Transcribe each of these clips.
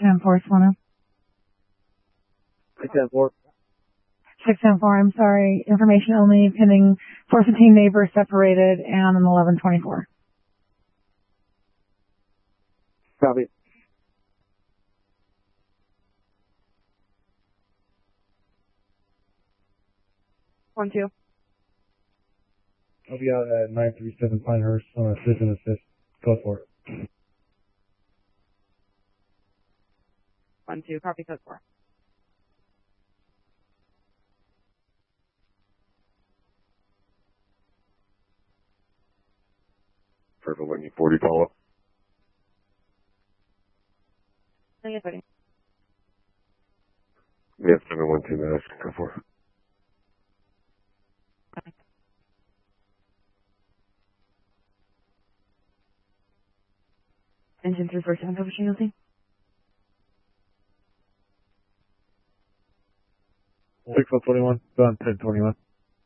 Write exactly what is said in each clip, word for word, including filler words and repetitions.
ten four, Solano. six ten four. six ten four, I'm sorry. Information only, pending four fifteen neighbors separated and an eleven twenty-four. Copy. One, two. I'll be out at nine three seven Pinehurst on a citizen assist. Go for it. One, two. Copy code four. Purple Whitney forty follow. Yes, buddy. Yes, seven one two minutes. Go for it. Engine three four seven, publishing guilty. six one twenty-one. Done ten twenty-one.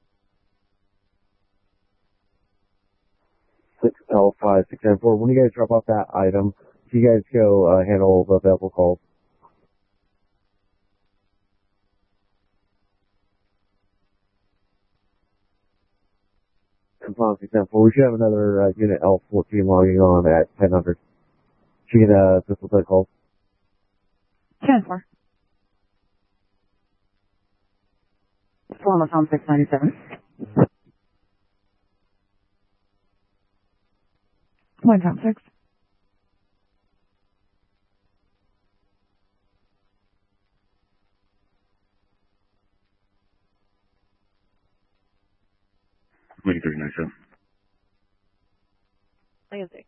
six L five six ten four. When you guys drop off that item, you guys go uh, handle the available calls. Confirm six ten four. We should have another uh, unit L fourteen logging on at ten hundred. She can uh, pistol that call. ten four. Solano Tom six ninety-seven. One Tom six. Whitney three nine seven. Legacy.